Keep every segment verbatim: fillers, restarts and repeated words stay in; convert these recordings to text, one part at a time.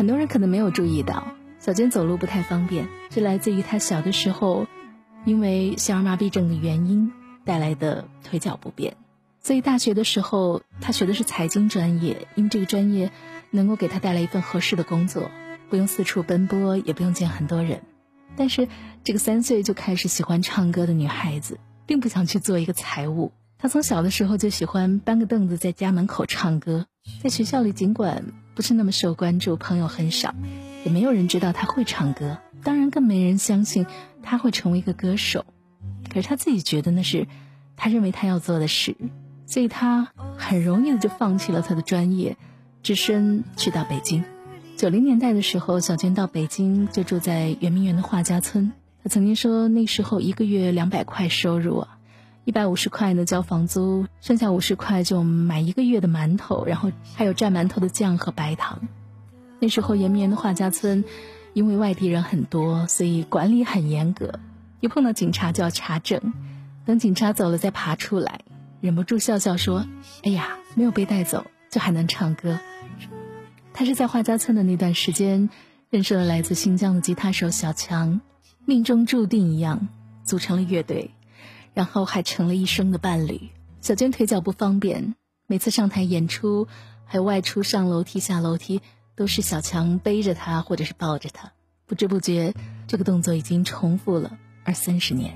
很多人可能没有注意到，小娟走路不太方便，是来自于她小的时候因为小儿麻痹症的原因带来的腿脚不便。所以大学的时候她学的是财经专业，因为这个专业能够给她带来一份合适的工作，不用四处奔波，也不用见很多人。但是这个三岁就开始喜欢唱歌的女孩子并不想去做一个财务，她从小的时候就喜欢搬个凳子在家门口唱歌。在学校里尽管不是那么受关注，朋友很少，也没有人知道她会唱歌，当然更没人相信她会成为一个歌手。可是她自己觉得那是她认为她要做的事，所以她很容易的就放弃了她的专业，只身去到北京。九零年代的时候，小娟到北京就住在圆明园的画家村。她曾经说那时候一个月两百块收入啊，一百五十块呢交房租，剩下五十块就买一个月的馒头，然后还有蘸馒头的酱和白糖。那时候圆明园的画家村因为外地人很多，所以管理很严格，一碰到警察就要查证，等警察走了再爬出来，忍不住笑笑说，哎呀，没有被带走就还能唱歌。他是在画家村的那段时间认识了来自新疆的吉他手小强，命中注定一样组成了乐队，然后还成了一生的伴侣。小娟腿脚不方便，每次上台演出还有外出上楼梯下楼梯都是小强背着她或者是抱着她，不知不觉这个动作已经重复了二三十年。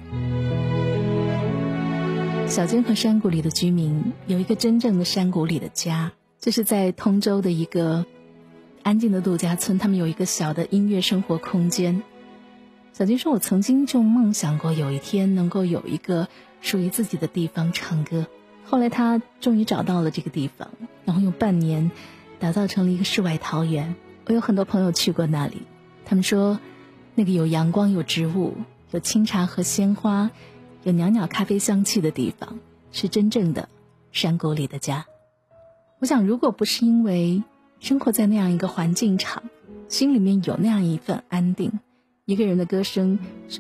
小娟和山谷里的居民有一个真正的山谷里的家，就是在通州的一个安静的度假村，他们有一个小的音乐生活空间。小娟说，我曾经就梦想过有一天能够有一个属于自己的地方唱歌，后来她终于找到了这个地方，然后用半年打造成了一个世外桃源。我有很多朋友去过那里，他们说那个有阳光有植物有清茶和鲜花有袅袅咖啡香气的地方是真正的山谷里的家。我想如果不是因为生活在那样一个环境场，心里面有那样一份安定，一个人的歌声是